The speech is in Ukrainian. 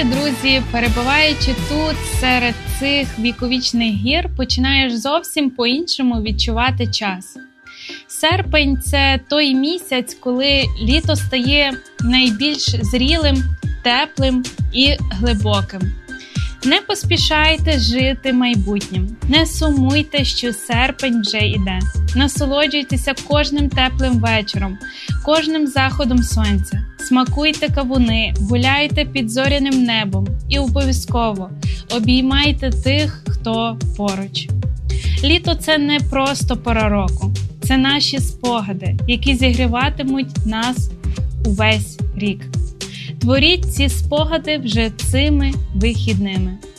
знаєте, друзі, перебуваючи тут, серед цих віковічних гір, починаєш зовсім по-іншому відчувати час. Серпень – це той місяць, коли літо стає найбільш зрілим, теплим і глибоким. Не поспішайте жити майбутнім, не сумуйте, що серпень вже йде. Насолоджуйтеся кожним теплим вечором, кожним заходом сонця. Смакуйте кавуни, гуляйте під зоряним небом і обов'язково обіймайте тих, хто поруч. Літо – це не просто пора року, це наші спогади, які зігріватимуть нас увесь рік. Творіть ці спогади вже цими вихідними.